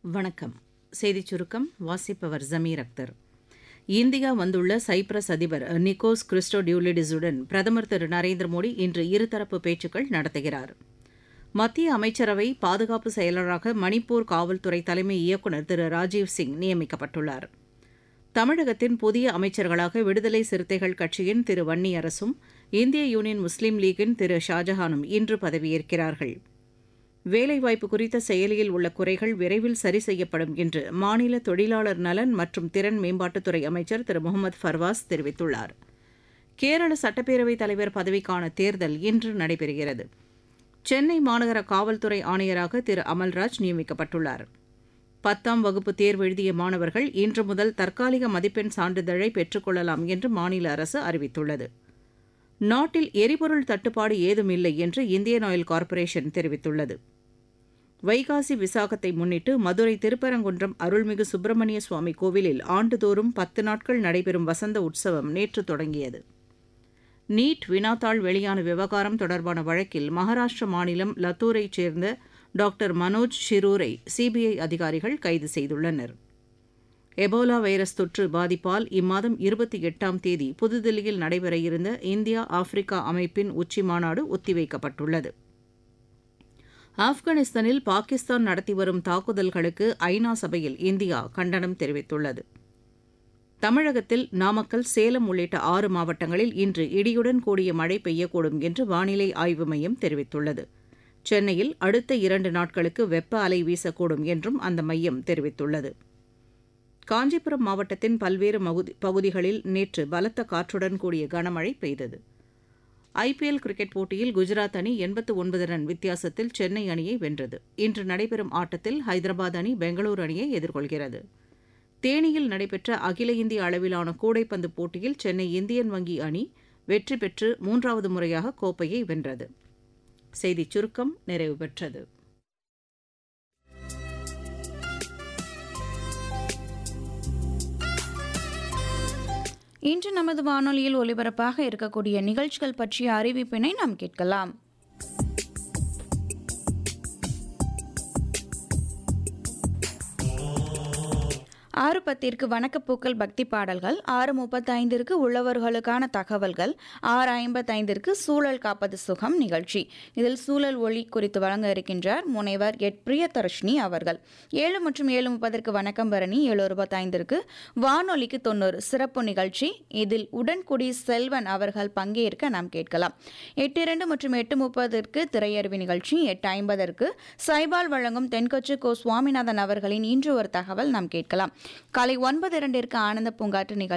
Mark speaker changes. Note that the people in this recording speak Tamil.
Speaker 1: வணக்கம். செய்திச் சுருக்கம் வாசிப்பவர் ஜமீர் அக்தர். இந்தியா வந்துள்ள சைப்ரஸ் அதிபர் நிக்கோஸ் கிறிஸ்டோடியூலிடிஸுடன் பிரதமர் திரு நரேந்திர மோடி இன்று இருதரப்பு பேச்சுக்கள் நடத்துகிறார். மத்திய அமைச்சரவை பாதுகாப்பு செயலராக மணிப்பூர் காவல்துறை தலைமை இயக்குநர் திரு ராஜீவ் சிங் நியமிக்கப்பட்டுள்ளார். தமிழகத்தின் புதிய அமைச்சர்களாக விடுதலை சிறுத்தைகள் கட்சியின் திரு வன்னியரசும் இந்திய யூனியன் முஸ்லீம் லீக்கின் திரு ஷாஜஹானும் இன்று பதவியேற்கிறார்கள். வேலைவாய்ப்பு குறித்த செயலியில் உள்ள குறைகள் விரைவில் சரி செய்யப்படும் என்று மாநில தொழிலாளர் நலன் மற்றும் திறன் மேம்பாட்டுத்துறை அமைச்சர் திரு முகமது ஃபர்வாஸ் தெரிவித்துள்ளார். கேரள சட்டப்பேரவைத் தலைவர் பதவிக்கான தேர்தல் இன்று நடைபெறுகிறது. சென்னை மாநகர காவல்துறை ஆணையராக திரு அமல்ராஜ் நியமிக்கப்பட்டுள்ளார். 10ஆம் வகுப்பு தேர்வு எழுதிய மாணவர்கள் இன்று முதல் தற்காலிக மதிப்பெண் சான்றிதழை பெற்றுக் கொள்ளலாம் என்று மாநில அரசு அறிவித்துள்ளது. நாட்டில் எரிபொருள் தட்டுப்பாடு ஏதுமில்லை என்று இந்தியன் ஆயில் கார்ப்பரேஷன் தெரிவித்துள்ளது. வைகாசி விசாகத்தை முன்னிட்டு மதுரை திருப்பரங்குன்றம் அருள்மிகு சுப்பிரமணிய சுவாமி கோவிலில் ஆண்டுதோறும் 10 நாட்கள் நடைபெறும் வசந்த உற்சவம் நேற்று தொடங்கியது. நீட் வினாத்தாள் வெளியான விவகாரம் தொடர்பான வழக்கில் மகாராஷ்டிர மாநிலம் லத்தூரைச் சேர்ந்த டாக்டர் மனோஜ் ஷிரூரை சிபிஐ அதிகாரிகள் கைது செய்துள்ளனர். எபோலா வைரஸ் தொற்று பாதிப்பால் இம்மாதம் 28ஆம் தேதி புதுதில்லியில் நடைபெற இருந்த இந்தியா ஆப்பிரிக்கா அமைப்பின் உச்சிமாநாடு ஒத்திவைக்கப்பட்டுள்ளது. ஆப்கானிஸ்தானில் பாகிஸ்தான் நடத்தி வரும் தாக்குதல்களுக்கு ஐநா சபையில் இந்தியா கண்டனம் தெரிவித்துள்ளது. தமிழகத்தில் நாமக்கல், சேலம் உள்ளிட்ட 6 மாவட்டங்களில் இன்று இடியுடன் கூடிய மழை பெய்யக்கூடும் என்று வானிலை ஆய்வு மையம் தெரிவித்துள்ளது. சென்னையில் அடுத்த 2 நாட்களுக்கு வெப்ப அலை வீசக்கூடும் என்றும் அந்த மையம் தெரிவித்துள்ளது. காஞ்சிபுரம் மாவட்டத்தின் பல்வேறு பகுதிகளில் நேற்று பலத்த காற்றுடன் கூடிய கனமழை பெய்தது. ஐபிஎல் கிரிக்கெட் போட்டியில் குஜராத் அணி 89 ரன் வித்தியாசத்தில் சென்னை அணியை வென்றது. இன்று நடைபெறும் ஆட்டத்தில் ஹைதராபாத் அணி பெங்களூரு அணியை எதிர்கொள்கிறது. தேனியில் நடைபெற்ற அகில இந்திய அளவிலான கூடைப்பந்து போட்டியில் சென்னை இந்தியன் வங்கி அணி வெற்றி பெற்று 3வது முறையாக கோப்பையை வென்றது. செய்திச் சுருக்கம் நிறைவு பெற்றது.
Speaker 2: இன்று நமது வானொலியில் ஒலிபரப்பாக இருக்கக்கூடிய நிகழ்ச்சிகள் பற்றிய அறிவிப்பினை நாம் கேட்கலாம். 6:10 வணக்கப்பூக்கள் பக்தி பாடல்கள், 6:35 உழவர்களுக்கான தகவல்கள், 6:55 சூழல் காப்பது சுகம் நிகழ்ச்சி. இதில் சூழல் ஒளி குறித்து வழங்க இருக்கின்றார் முனைவர் பிரியதர்ஷினி அவர்கள். 7 மற்றும் 7:30 வணக்கம் பரணி, 7:25 வானொலிக்கு 90 சிறப்பு நிகழ்ச்சி. இதில் உடன்குடி செல்வன் அவர்கள் பங்கேற்க நாம் கேட்கலாம். 8:02 மற்றும் 8:30 திரையறிவி நிகழ்ச்சி. 8:50 சைபால் வழங்கும் தென்கொச்சி கோ சுவாமிநாதன் அவர்களின் இன்று ஒரு தகவல் நாம் கேட்கலாம். காலை 9:02 ஆனந்த பூங்காற்று நிகழ்ச்சி.